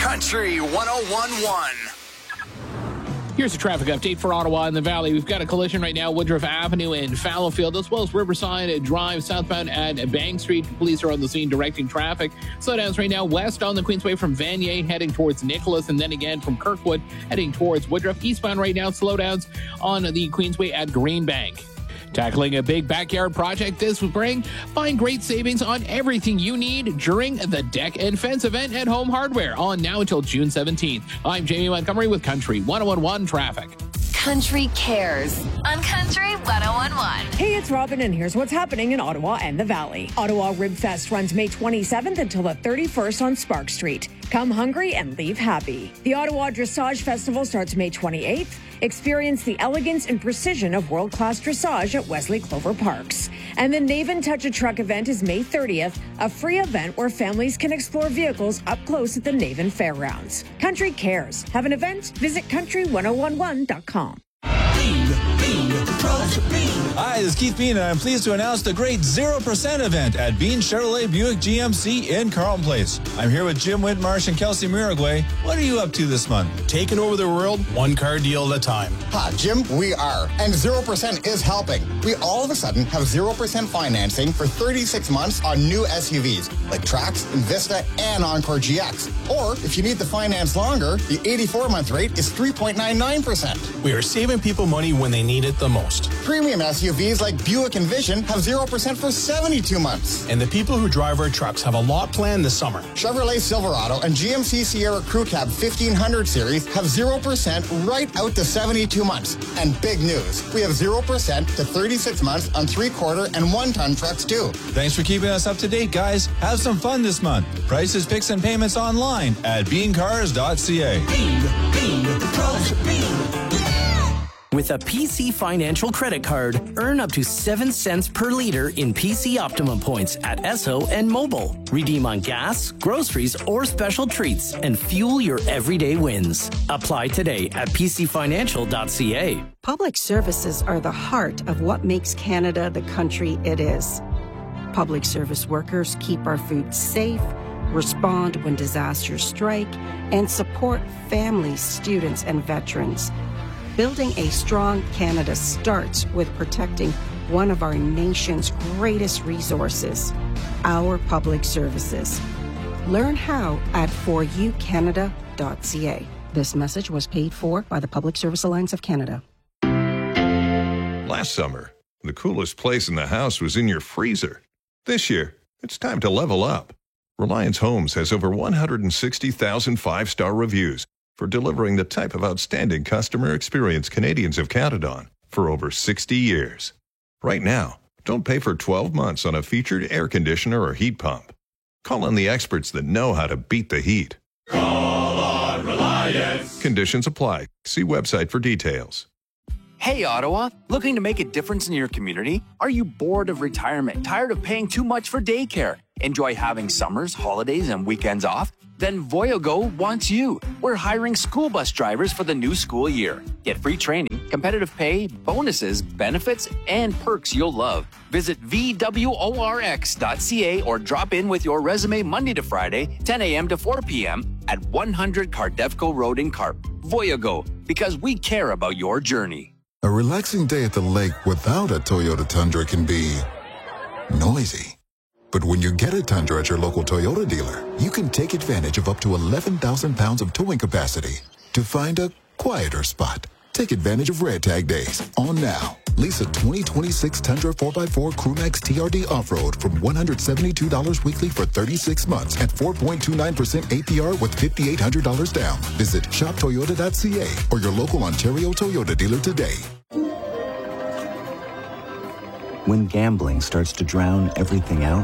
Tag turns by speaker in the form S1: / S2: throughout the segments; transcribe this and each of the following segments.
S1: Country 101.1.
S2: Here's a traffic update for Ottawa and the Valley. We've got a collision right now, Woodruff Avenue and Fallowfield, as well as Riverside Drive southbound at Bank Street. Police are on the scene directing traffic. Slowdowns right now west on the Queensway from Vanier heading towards Nicholas, and then again from Kirkwood heading towards Woodruff. Eastbound right now, slowdowns on the Queensway at Greenbank. Tackling a big backyard project this spring? Find great savings on everything you need during the Deck and Fence event at Home Hardware on now until June 17th. I'm Jamie Montgomery with Country 101.1 Traffic.
S3: Country Cares on Country 101.1.
S4: Hey, it's Robin, and here's what's happening in Ottawa and the Valley. Ottawa Rib Fest runs May 27th until the 31st on Spark Street. Come hungry and leave happy. The Ottawa Dressage Festival starts May 28th. Experience the elegance and precision of world-class dressage at Wesley Clover Parks. And the Navan Touch a Truck event is May 30th, a free event where families can explore vehicles up close at the Navan Fairgrounds. Country Cares. Have an event? Visit country1011.com.
S5: Hi, this is Keith Bean, and I'm pleased to announce the great 0% event at Bean Chevrolet Buick GMC in Carlton Place. I'm here with Jim Whitmarsh and Kelsey Miragway. What are you up to this month?
S6: Taking over the world, one car deal at a time.
S7: Ha, Jim, we are. And 0% is helping. We all of a sudden have 0% financing for 36 months on new SUVs like Trax, Envista, and Encore GX. Or if you need the finance longer, the 84-month rate is 3.99%.
S6: We are saving people money when they need it the most.
S7: Premium SUVs like Buick Envision have 0% for 72 months.
S6: And the people who drive our trucks have a lot planned this summer.
S7: Chevrolet Silverado and GMC Sierra Crew Cab 1500 series have 0% right out to 72 months. And big news, we have 0% to 36 months on 3/4 and 1-ton trucks too.
S5: Thanks for keeping us up to date, guys. Have some fun this month. Prices, picks, and payments online at beancars.ca.
S8: With a PC Financial credit card, earn up to 7 cents per liter in PC Optimum points at Esso and Mobile. Redeem on gas, groceries, or special treats and fuel your everyday wins. Apply today at pcfinancial.ca.
S9: Public services are the heart of what makes Canada the country it is. Public service workers keep our food safe, respond when disasters strike, and support families, students, and veterans. Building a strong Canada starts with protecting one of our nation's greatest resources, our public services. Learn how at foryoucanada.ca. This message was paid for by the Public Service Alliance of Canada.
S10: Last summer, the coolest place in the house was in your freezer. This year, it's time to level up. Reliance Homes has over 160,000 five-star reviews for delivering the type of outstanding customer experience Canadians have counted on for over 60 years. Right now, don't pay for 12 months on a featured air conditioner or heat pump. Call on the experts that know how to beat the heat.
S11: Call on Reliance.
S10: Conditions apply. See website for details.
S12: Hey, Ottawa, looking to make a difference in your community? Are you bored of retirement, tired of paying too much for daycare? Enjoy having summers, holidays, and weekends off? Then Voyago wants you. We're hiring school bus drivers for the new school year. Get free training, competitive pay, bonuses, benefits, and perks you'll love. Visit VWORX.ca or drop in with your resume Monday to Friday, 10 a.m. to 4 p.m. at 100 Cardefco Road in Carp. Voyago, because we care about your journey.
S13: A relaxing day at the lake without a Toyota Tundra can be noisy. But when you get a Tundra at your local Toyota dealer, you can take advantage of up to 11,000 pounds of towing capacity to find a quieter spot. Take advantage of Red Tag Days on now. Lease a 2026 Tundra 4x4 Crewmax TRD Off-Road from $172 weekly for 36 months at 4.29% APR with $5,800 down. Visit shoptoyota.ca or your local Ontario Toyota dealer today.
S14: When gambling starts to drown everything out,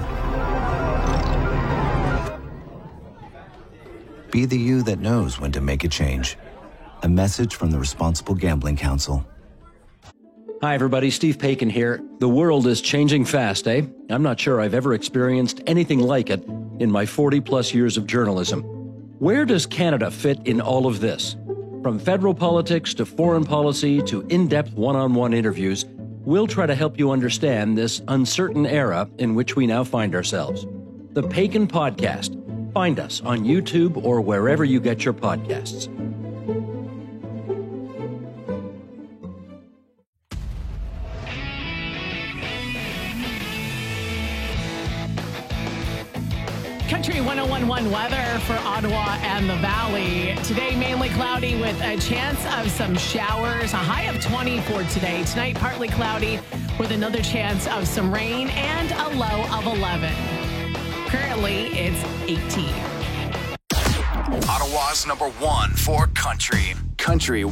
S14: be the you that knows when to make a change. A message from the Responsible Gambling Council.
S15: Hi, everybody. Steve Paikin here. The world is changing fast, eh? I'm not sure I've ever experienced anything like it in my 40-plus years of journalism. Where does Canada fit in all of this? From federal politics to foreign policy to in-depth one-on-one interviews, we'll try to help you understand this uncertain era in which we now find ourselves. The Paikin Podcast. Find us on YouTube or wherever you get your podcasts.
S16: Country 101.1 weather for Ottawa and the Valley. Today, mainly cloudy with a chance of some showers. A high of 20 for today. Tonight, partly cloudy with another chance of some rain and a low of 11. Currently, it's 18.
S1: Ottawa's number one for country. Country